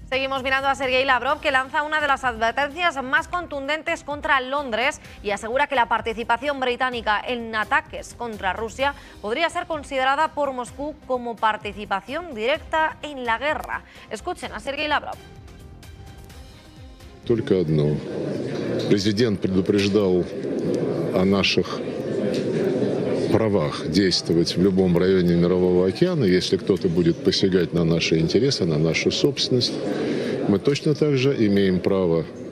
Seguimos mirando a Sergei Lavrov, que lanza una de las advertencias más contundentes contra Londres y asegura que la participación británica en ataques contra Rusia podría ser considerada por Moscú como participación directa en la guerra. Escuchen a Sergei Lavrov. Только одно. Президент предупреждал о наших правах действовать в любом районе Мирового океана, если кто-то будет посягать на наши интересы, на нашу собственность. Мы точно так же имеем право